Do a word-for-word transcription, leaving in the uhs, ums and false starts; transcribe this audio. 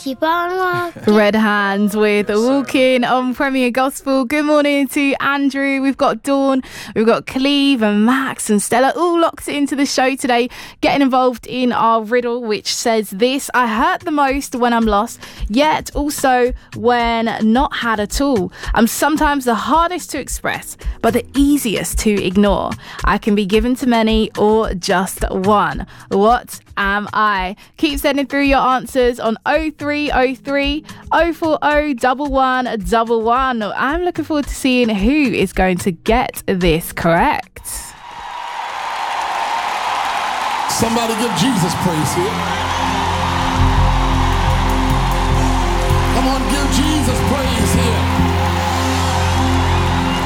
keep on walking. Red Hands with Yes, sir. Walking on Premier Gospel. Good morning to Andrew. We've got Dawn, we've got Cleve and Max and Stella all locked into the show today, getting involved in our riddle, which says this: I hurt the most when I'm lost, yet also when not had at all. I'm sometimes the hardest to express, but the easiest to ignore. I can be given to many or just one. What am I? Keep sending through your answers on oh three oh three, oh four oh, one one one one. I'm looking forward to seeing who is going to get this correct. Somebody give Jesus praise here. Come on, give Jesus praise here.